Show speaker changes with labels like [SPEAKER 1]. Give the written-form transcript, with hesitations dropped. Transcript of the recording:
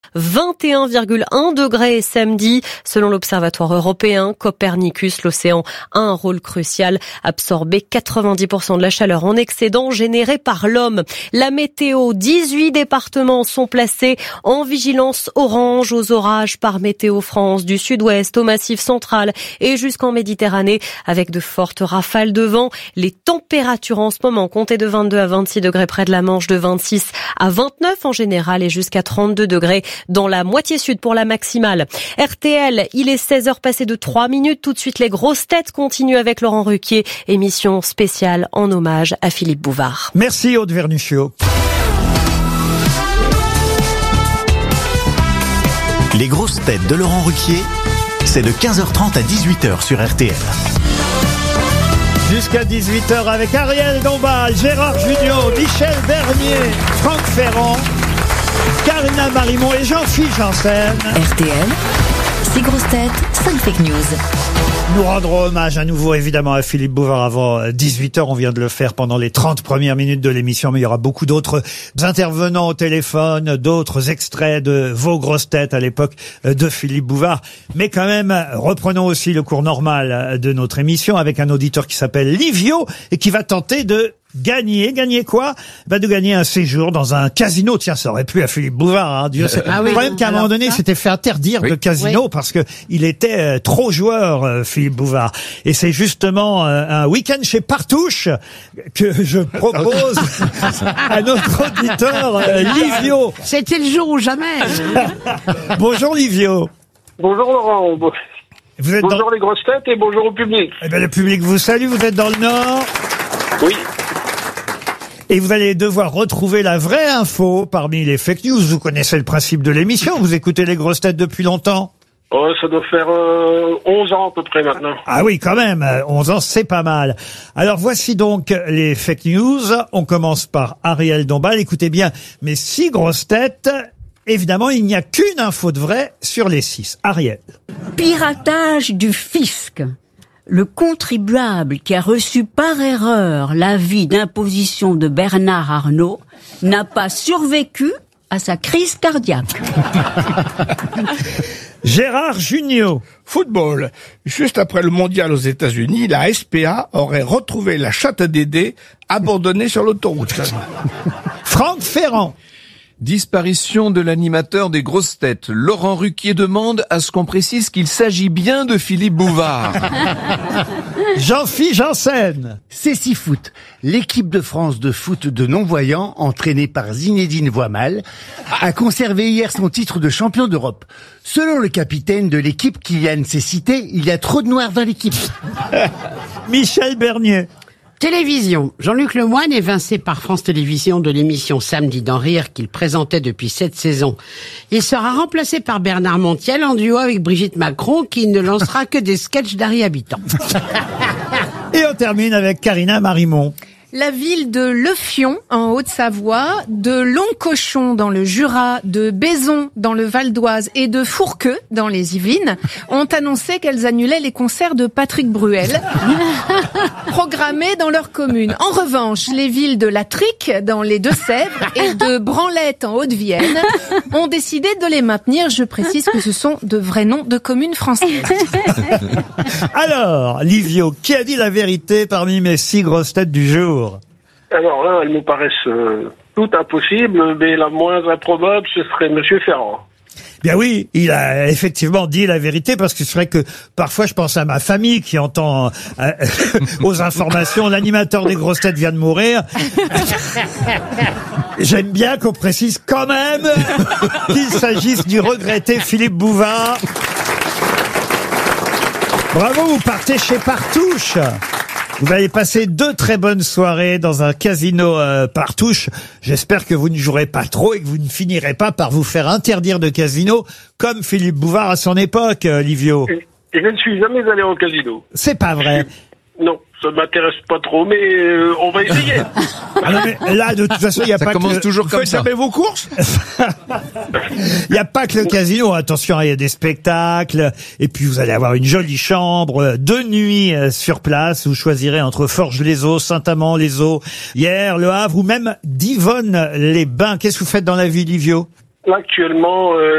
[SPEAKER 1] 21,1 degrés samedi. Selon l'Observatoire européen Copernicus, l'océan a un rôle crucial, absorber 90% de la chaleur en excédent générée par l'homme. La météo, 18 départements sont placés en vigilance orange aux orages par Météo France, du sud-ouest au Massif central et jusqu'en Méditerranée, avec de fortes rafales de vent. Les températures en ce moment comptaient de 22 à 26 degrés près de la Manche, de 26 à 29 en général et jusqu'à 32 degrés dans la moitié sud pour la maximale. RTL, il est 16h passé de 3 minutes. Tout de suite, les grosses têtes continuent avec Laurent Ruquier. Émission spéciale en hommage à Philippe Bouvard.
[SPEAKER 2] Merci Aude Vernuccio.
[SPEAKER 3] Les grosses têtes de Laurent Ruquier, c'est de 15h30 à 18h sur RTL.
[SPEAKER 2] Jusqu'à 18h avec Ariel Dombal, Gérard Jugnot, Michel Bernier, Franck Ferrand, Karina Marimon et Jean-Philippe Janssen.
[SPEAKER 4] RTL, 6 grosses têtes, 5 fake news.
[SPEAKER 2] Nous rendrons hommage à nouveau évidemment à Philippe Bouvard avant 18h. On vient de le faire pendant les 30 premières minutes de l'émission, mais il y aura beaucoup d'autres intervenants au téléphone, d'autres extraits de vos grosses têtes à l'époque de Philippe Bouvard. Mais quand même, reprenons aussi le cours normal de notre émission avec un auditeur qui s'appelle Livio et qui va tenter de gagner quoi? De gagner un séjour dans un casino. Tiens, ça aurait plu à Philippe Bouvard, hein, Dieu sait.
[SPEAKER 5] Ah oui,
[SPEAKER 2] le problème qu'à un moment donné, s'était fait interdire le casino parce que il était trop joueur, Philippe Bouvard. Et c'est justement un week-end chez Partouche que je propose à notre auditeur Livio.
[SPEAKER 5] C'était le jour ou jamais.
[SPEAKER 2] Bonjour Livio.
[SPEAKER 6] Bonjour Laurent.
[SPEAKER 2] Vous êtes
[SPEAKER 6] bonjour les grosses têtes et bonjour au public.
[SPEAKER 2] Eh bien, le public vous salue. Vous êtes dans le Nord.
[SPEAKER 6] Oui.
[SPEAKER 2] Et vous allez devoir retrouver la vraie info parmi les fake news. Vous connaissez le principe de l'émission. Vous écoutez les grosses têtes depuis longtemps.
[SPEAKER 6] Oh, ça doit faire 11 ans à peu près maintenant.
[SPEAKER 2] Ah oui, quand même. 11 ans, c'est pas mal. Alors voici donc les fake news. On commence par Ariel Dombal. Écoutez bien, mes 6 grosses têtes. Évidemment, il n'y a qu'une info de vrai sur les 6. Ariel.
[SPEAKER 7] Piratage du fisc. Le contribuable qui a reçu par erreur l'avis d'imposition de Bernard Arnault n'a pas survécu à sa crise cardiaque.
[SPEAKER 2] Gérard Jugnot.
[SPEAKER 8] Football. Juste après le mondial aux États-Unis, la SPA aurait retrouvé la chatte à Dédé abandonnée sur l'autoroute.
[SPEAKER 2] Franck Ferrand.
[SPEAKER 9] Disparition de l'animateur des grosses têtes. Laurent Ruquier demande à ce qu'on précise qu'il s'agit bien de Philippe Bouvard.
[SPEAKER 2] Jean-Philippe Janssen.
[SPEAKER 10] C'est 6 foot. L'équipe de France de foot de non-voyants, entraînée par Zinedine Voimal, a conservé hier son titre de champion d'Europe. Selon le capitaine de l'équipe, Kylian Cécité, il y a trop de noirs dans l'équipe.
[SPEAKER 2] Michel Bernier.
[SPEAKER 5] Télévision. Jean-Luc Lemoyne, évincé par France Télévisions de l'émission Samedi d'en rire qu'il présentait depuis 7 saisons. Il sera remplacé par Bernard Montiel en duo avec Brigitte Macron qui ne lancera que des sketchs d'Harry Habitant.
[SPEAKER 2] Et on termine avec Karina Marimon.
[SPEAKER 11] La ville de Lefion, en Haute-Savoie, de Longcochon dans le Jura, de Baison dans le Val d'Oise et de Fourqueux dans les Yvelines ont annoncé qu'elles annulaient les concerts de Patrick Bruel programmés dans leur commune. En revanche, les villes de La Trique dans les Deux-Sèvres et de Branlette en Haute-Vienne ont décidé de les maintenir. Je précise que ce sont de vrais noms de communes françaises.
[SPEAKER 2] Alors, Livio, qui a dit la vérité parmi mes 6 grosses têtes du jour?
[SPEAKER 6] Alors là, elles me paraissent toutes impossibles, mais la moins improbable, ce serait Monsieur Ferrand.
[SPEAKER 2] Bien oui, il a effectivement dit la vérité parce que c'est vrai que parfois je pense à ma famille qui entend aux informations l'animateur des grosses têtes vient de mourir. J'aime bien qu'on précise quand même qu'il s'agisse du regretté Philippe Bouvard. Bravo, vous partez chez Partouche. Vous allez passer 2 très bonnes soirées dans un casino Partouche. J'espère que vous ne jouerez pas trop et que vous ne finirez pas par vous faire interdire de casino comme Philippe Bouvard à son époque, Livio.
[SPEAKER 6] Et je ne suis jamais allé au casino.
[SPEAKER 2] C'est pas vrai.
[SPEAKER 6] Non, ça m'intéresse pas trop, mais on va essayer.
[SPEAKER 2] Ah non, mais là, de toute façon, il n'y a pas
[SPEAKER 9] commence
[SPEAKER 2] que...
[SPEAKER 9] toujours comme ça.
[SPEAKER 8] Vous faites jamais vos courses?
[SPEAKER 2] Il n'y a pas que le casino, attention, il y a des spectacles, et puis vous allez avoir une jolie chambre, 2 nuits sur place, vous choisirez entre Forges-les-Eaux, Saint-Amand-les-Eaux, Hyères, Le Havre, ou même Divonne-les-Bains. Qu'est-ce que vous faites dans la vie, Livio?
[SPEAKER 6] Là, actuellement,